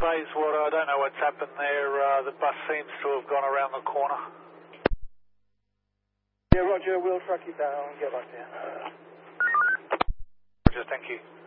Bayswater, I don't know what's happened there. The bus seems to have gone around the corner. Yeah, roger, we'll track it down and get back there. Roger, thank you.